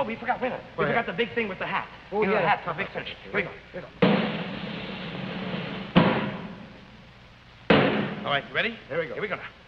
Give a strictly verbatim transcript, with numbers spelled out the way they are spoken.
we forgot. Wait a minute. We forgot the big thing with the hat. Oh, you know, yeah. the hat for a big finish. Here we go. Here we go. All right, you ready? Here we go. Here we go now.